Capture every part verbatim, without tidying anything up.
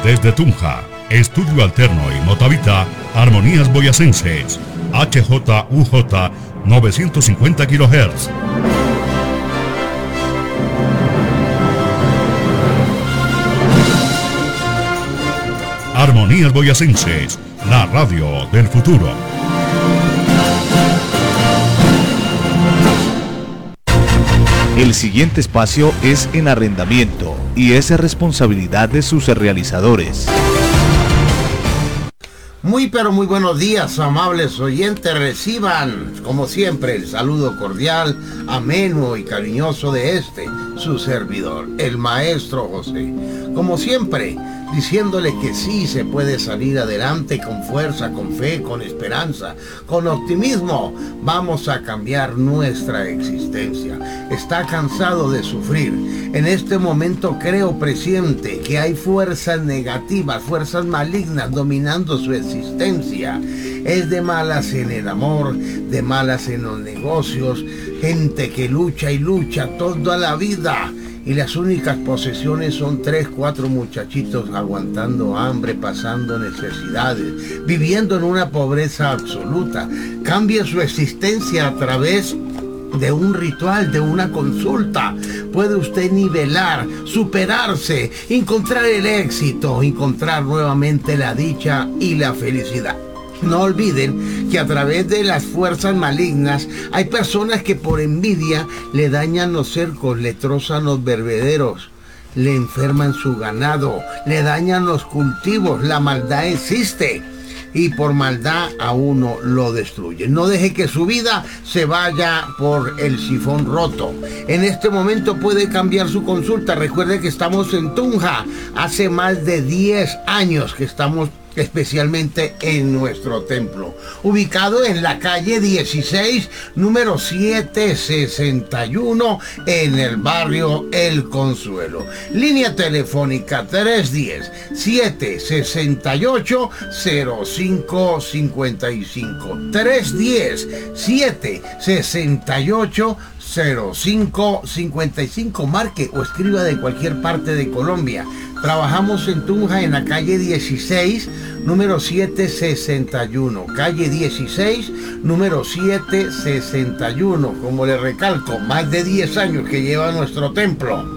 Desde Tunja, Estudio Alterno y Motavita, Armonías Boyacenses, H J U J novecientos cincuenta kilohertz. Armonías Boyacenses, la radio del futuro. El siguiente espacio es en arrendamiento y es responsabilidad de sus realizadores. Muy pero muy buenos días, amables oyentes. Reciban, como siempre, el saludo cordial, ameno y cariñoso de este, su servidor, el maestro José. Como siempre, diciéndole que sí se puede salir adelante con fuerza, con fe, con esperanza, con optimismo. Vamos a cambiar nuestra existencia. Está cansado de sufrir. En este momento creo, presiente, que hay fuerzas negativas, fuerzas malignas dominando su existencia. Es de malas en el amor, de malas en los negocios, gente que lucha y lucha toda la vida. Y las únicas posesiones son tres, cuatro muchachitos aguantando hambre, pasando necesidades, viviendo en una pobreza absoluta. Cambie su existencia a través de un ritual, de una consulta. Puede usted nivelar, superarse, encontrar el éxito, encontrar nuevamente la dicha y la felicidad. No olviden que a través de las fuerzas malignas hay personas que por envidia le dañan los cercos, le trozan los bebederos, le enferman su ganado, le dañan los cultivos. La maldad existe y por maldad a uno lo destruye. No deje que su vida se vaya por el sifón roto. En este momento puede cambiar su consulta. Recuerde que estamos en Tunja. Hace más de diez años que estamos especialmente en nuestro templo, ubicado en la calle dieciséis, número setecientos sesenta y uno, en el barrio El Consuelo. Línea telefónica tres uno cero, siete seis ocho, cero cinco cinco cinco, tres uno cero, siete seis ocho, cero cinco cinco cinco. Marque o escriba de cualquier parte de Colombia. Trabajamos en Tunja en la calle dieciséis, número setecientos sesenta y uno. Calle dieciséis, número setecientos sesenta y uno. Como le recalco, más de diez años que lleva nuestro templo.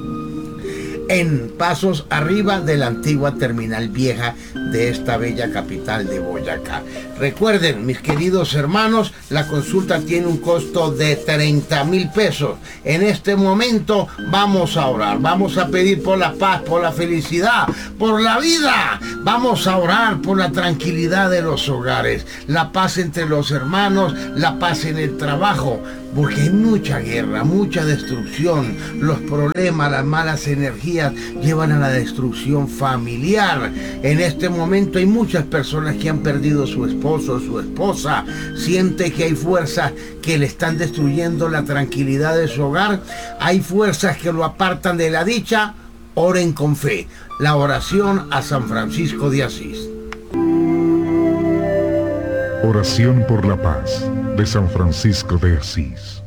En pasos arriba de la antigua terminal vieja de esta bella capital de Boyacá. Recuerden, mis queridos hermanos, la consulta tiene un costo de treinta mil pesos. En este momento vamos a orar, vamos a pedir por la paz, por la felicidad, por la vida. Vamos a orar por la tranquilidad de los hogares, la paz entre los hermanos, la paz en el trabajo. Porque hay mucha guerra, mucha destrucción. Los problemas, las malas energías llevan a la destrucción familiar. En este momento hay muchas personas que han perdido su esposo, su esposa. Siente que hay fuerzas que le están destruyendo la tranquilidad de su hogar. Hay fuerzas que lo apartan de la dicha. Oren con fe. La oración a San Francisco de Asís. Oración por la paz de San Francisco de Asís.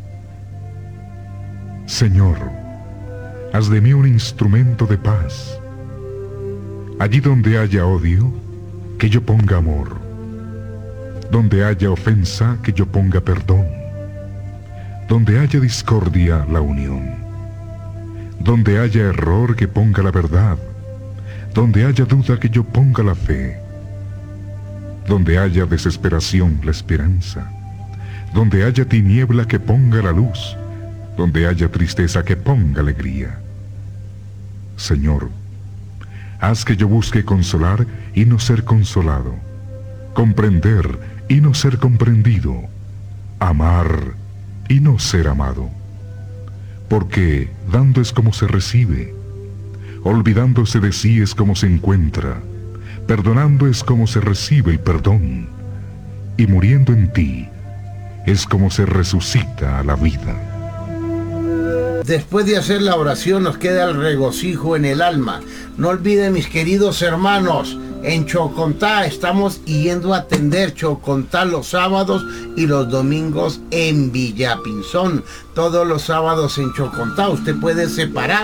Señor, haz de mí un instrumento de paz. Allí donde haya odio, que yo ponga amor. Donde haya ofensa, que yo ponga perdón. Donde haya discordia, la unión. Donde haya error, que ponga la verdad. Donde haya duda, que yo ponga la fe. Donde haya desesperación, la esperanza. Donde haya tiniebla, que ponga la luz. Donde haya tristeza, que ponga alegría. Señor, haz que yo busque consolar y no ser consolado, comprender y no ser comprendido, amar y no ser amado. Porque dando es como se recibe, olvidándose de sí es como se encuentra, perdonando es como se recibe el perdón, y muriendo en ti es como se resucita a la vida. Después de hacer la oración nos queda el regocijo en el alma. No olviden, mis queridos hermanos, en Chocontá estamos yendo a atender Chocontá los sábados y los domingos en Villapinzón. Todos los sábados en Chocontá usted puede separar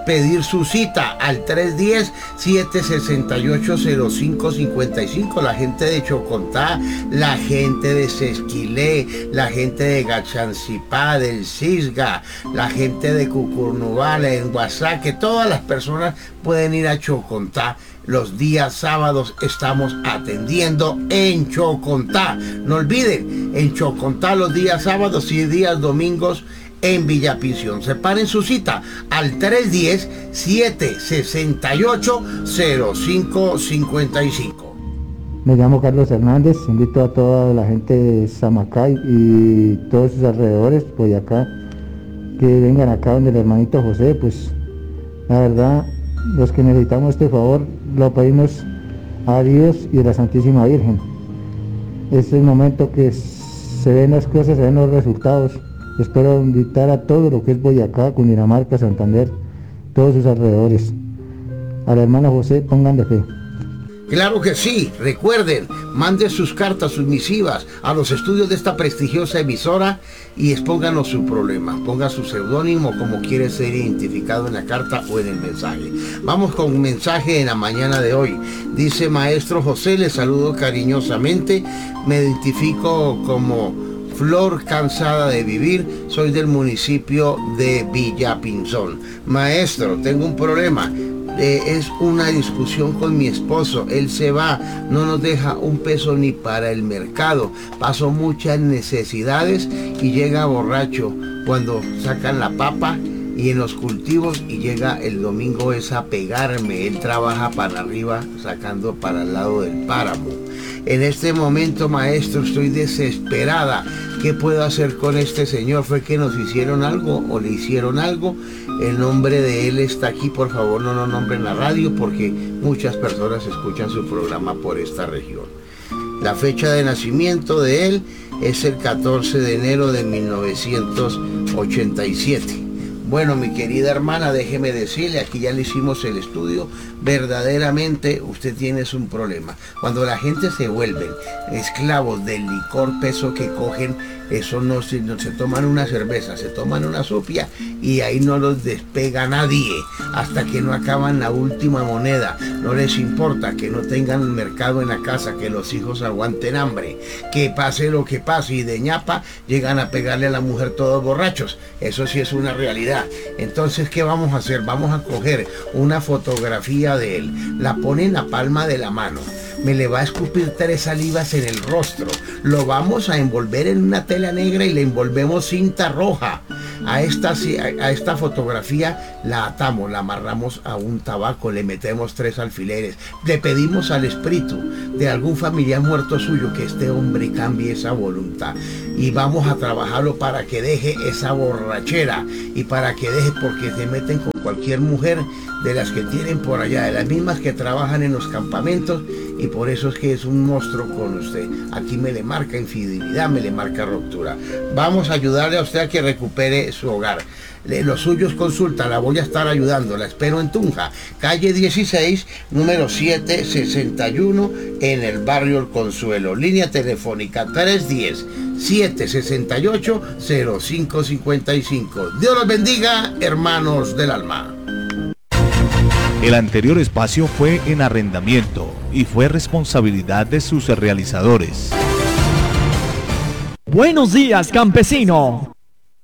pedir su cita al tres uno cero, siete seis ocho, cero cinco cinco cinco. La gente de Chocontá, la gente de Sesquilé, la gente de Gachancipá, del Cisga, la gente de Cucurnuval, en Guasaque, todas las personas pueden ir a Chocontá. Los días sábados estamos atendiendo en Chocontá. No olviden, en Chocontá los días sábados y días domingos en Villapinción. Separen su cita al tres uno cero, siete seis ocho, cero cinco cinco cinco. Me llamo Carlos Hernández, invito a toda la gente de Samacay y todos sus alrededores, pues de acá, que vengan acá donde el hermanito José. Pues la verdad, los que necesitamos este favor lo pedimos a Dios y a la Santísima Virgen. Es el momento que se ven las cosas, se ven los resultados. Espero invitar a todo lo que es Boyacá, Cundinamarca, Santander, todos sus alrededores. A la hermana José, pongan de fe. Claro que sí, recuerden, manden sus cartas, sus misivas a los estudios de esta prestigiosa emisora y expónganos su problema. Ponga su seudónimo como quiere ser identificado en la carta o en el mensaje. Vamos con un mensaje en la mañana de hoy. Dice: Maestro José, le saludo cariñosamente, me identifico como Flor cansada de vivir, soy del municipio de Villapinzón. Maestro, tengo un problema. Eh, es una discusión con mi esposo, él se va, no nos deja un peso ni para el mercado, pasó muchas necesidades y llega borracho cuando sacan la papa y en los cultivos, y llega el domingo es a pegarme. Él trabaja para arriba sacando para el lado del páramo. En este momento, maestro, estoy desesperada. ¿Qué puedo hacer con este señor? ¿Fue que nos hicieron algo o le hicieron algo? El nombre de él está aquí, por favor no lo nombren en la radio porque muchas personas escuchan su programa por esta región. La fecha de nacimiento de él es el catorce de enero de mil novecientos ochenta y siete. Bueno, mi querida hermana, déjeme decirle, aquí ya le hicimos el estudio, verdaderamente usted tiene un problema. Cuando la gente se vuelve esclavos del licor peso que cogen, eso no se, no se toman una cerveza, se toman una sopia y ahí no los despega nadie hasta que no acaban la última moneda. No les importa que no tengan mercado en la casa, que los hijos aguanten hambre, que pase lo que pase, y de ñapa llegan a pegarle a la mujer todos borrachos. Eso sí es una realidad. Entonces, ¿qué vamos a hacer? Vamos a coger una fotografía de él, la pone en la palma de la mano, me le va a escupir tres salivas en el rostro, lo vamos a envolver en una tela negra y le envolvemos cinta roja. A esta, a esta fotografía la atamos, la amarramos a un tabaco, le metemos tres alfileres, le pedimos al espíritu de algún familiar muerto suyo que este hombre cambie esa voluntad y vamos a trabajarlo para que deje esa borrachera y para que deje, porque se meten con cualquier mujer de las que tienen por allá, de las mismas que trabajan en los campamentos, y por eso es que es un monstruo con usted. Aquí me le marca infidelidad, me le marca ruptura. Vamos a ayudarle a usted a que recupere su hogar. Los suyos consulta, la voy a estar ayudando, la espero en Tunja, calle dieciséis, número setecientos sesenta y uno, en el barrio El Consuelo. Línea telefónica tres uno cero, siete seis ocho, cero cinco cinco cinco. Dios los bendiga, hermanos del alma. El anterior espacio fue en arrendamiento y fue responsabilidad de sus realizadores. Buenos días, campesino.